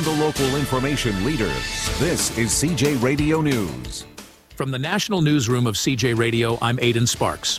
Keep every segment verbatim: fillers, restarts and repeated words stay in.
and the local information leader. This is C J Radio News. From the National Newsroom of C J Radio, I'm Aidan Sparks.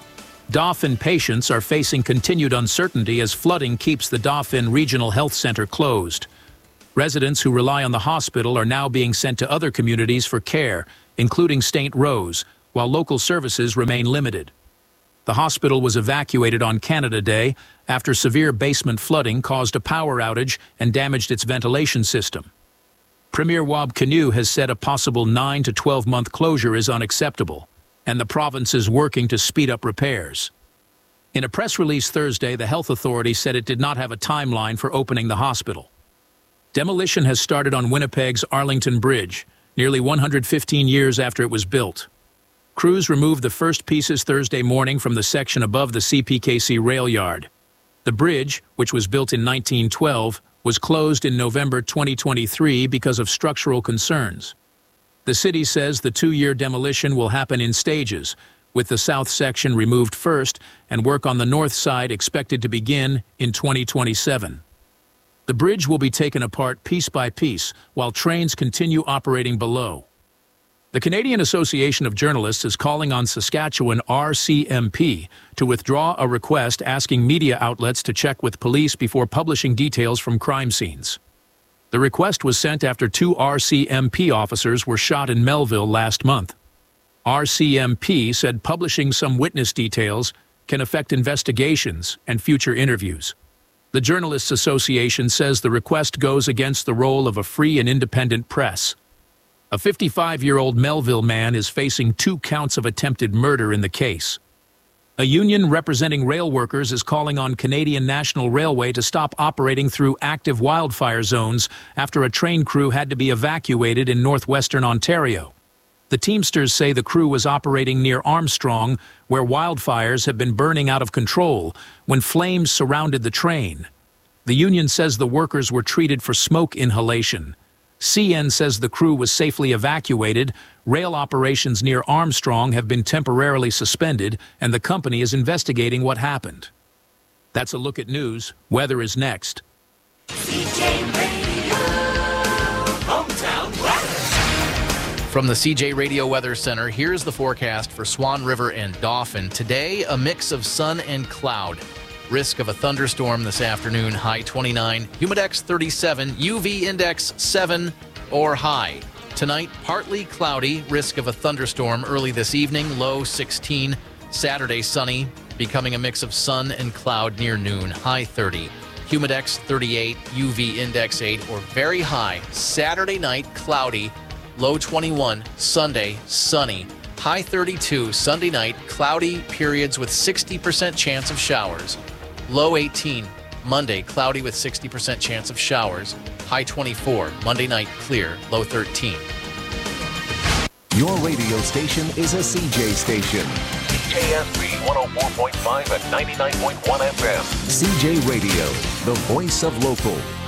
Dauphin patients are facing continued uncertainty as flooding keeps the Dauphin Regional Health Center closed. Residents who rely on the hospital are now being sent to other communities for care, including Saint Rose, while local services remain limited. The hospital was evacuated on Canada Day after severe basement flooding caused a power outage and damaged its ventilation system. Premier Wab Kinew has said a possible nine to twelve month closure is unacceptable, and the province is working to speed up repairs. In a press release Thursday, the health authority said it did not have a timeline for opening the hospital. Demolition has started on Winnipeg's Arlington Bridge, nearly one hundred fifteen years after it was built. Crews removed the first pieces Thursday morning from the section above the C P K C rail yard. The bridge, which was built in nineteen twelve, was closed in November twenty twenty-three because of structural concerns. The city says the two-year demolition will happen in stages, with the south section removed first and work on the north side expected to begin in twenty twenty-seven. The bridge will be taken apart piece by piece while trains continue operating below. The Canadian Association of Journalists is calling on Saskatchewan R C M P to withdraw a request asking media outlets to check with police before publishing details from crime scenes. The request was sent after two R C M P officers were shot in Melville last month. R C M P said publishing some witness details can affect investigations and future interviews. The Journalists Association says the request goes against the role of a free and independent press. A fifty-five-year-old Melville man is facing two counts of attempted murder in the case. A union representing rail workers is calling on Canadian National Railway to stop operating through active wildfire zones after a train crew had to be evacuated in northwestern Ontario. The Teamsters say the crew was operating near Armstrong, where wildfires have been burning out of control, when flames surrounded the train. The union says the workers were treated for smoke inhalation. C N says the crew was safely evacuated. Rail operations near Armstrong have been temporarily suspended, and the company is investigating what happened. That's a look at news. Weather is next. C J Radio, hometown weather. From the C J Radio Weather Center, here's the forecast for Swan River and Dauphin. Today, a mix of sun and cloud. Risk of a thunderstorm this afternoon, high twenty-nine. Humidex thirty-seven, U V index seven or high. Tonight, partly cloudy, risk of a thunderstorm early this evening, low sixteen. Saturday, sunny, becoming a mix of sun and cloud near noon, high thirty. Humidex thirty-eight, U V index eight or very high. Saturday night, cloudy, low twenty-one. Sunday, sunny, high thirty-two. Sunday night, cloudy periods with sixty percent chance of showers. Low eighteen. Monday, cloudy with sixty percent chance of showers. High twenty-four. Monday night, clear. Low thirteen. Your radio station is a C J station. C J S B one oh four point five and ninety-nine point one F M. C J Radio, the voice of local.